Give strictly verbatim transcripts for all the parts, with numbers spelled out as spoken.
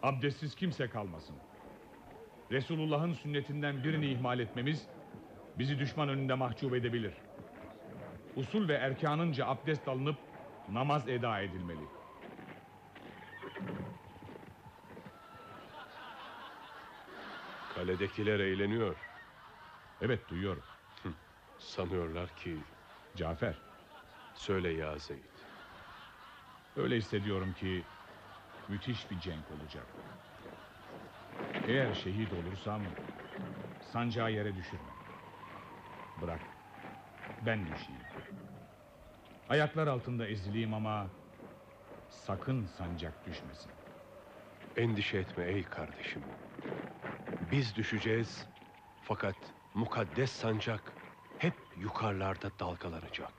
Abdestsiz kimse kalmasın. Resulullah'ın sünnetinden birini ihmal etmemiz bizi düşman önünde mahcup edebilir. Usul ve erkanınca abdest alınıp namaz eda edilmeli. Kaledekiler eğleniyor. Evet, duyuyorum. Sanıyorlar ki... Cafer. Söyle ya Zeyd. Öyle hissediyorum ki müthiş bir cenk olacak. Eğer şehit olursam sancağı yere düşürme. Bırak ben düşeyim. Ayaklar altında ezileyim ama sakın sancak düşmesin. Endişe etme ey kardeşim. Biz düşeceğiz, fakat mukaddes sancak hep yukarılarda dalgalanacak.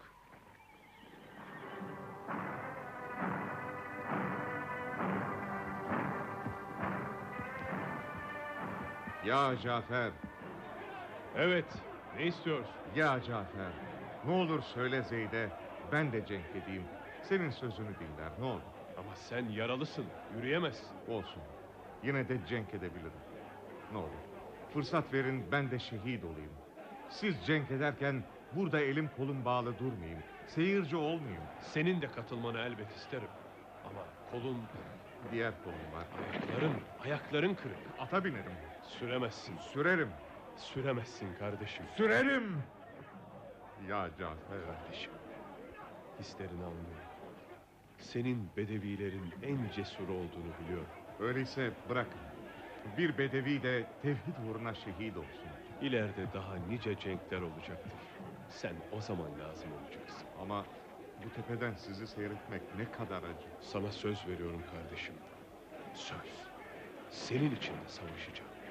Ya Cafer. Evet, ne istiyorsun? Ya Cafer, ne olur söyle Zeyd'e, ben de cenk edeyim. Senin sözünü dinler, ne olur. Ama sen yaralısın, yürüyemezsin. Olsun, yine de cenk edebilirim. Ne olur, fırsat verin, ben de şehit olayım. Siz cenk ederken burada elim kolum bağlı durmayayım. Seyirci olmayayım. Senin de katılmanı elbet isterim. Ama kolun... Diğer kolum var. Ayakların, ayakların kırık. Ata binerim. Süremezsin. Sürerim. Süremezsin kardeşim. Sürerim. Ya Cafer. Kardeşim, hislerini anlıyorum. Senin bedevilerin en cesur olduğunu biliyorum. Öyleyse bırakın. Bir bedevi de tevhid uğruna şehit olsun. İleride daha nice cenkler olacaktır. Sen o zaman lazım olacaksın. Ama bu tepeden sizi seyretmek ne kadar acı. Sana söz veriyorum kardeşim. Söz. Senin için de savaşacağım.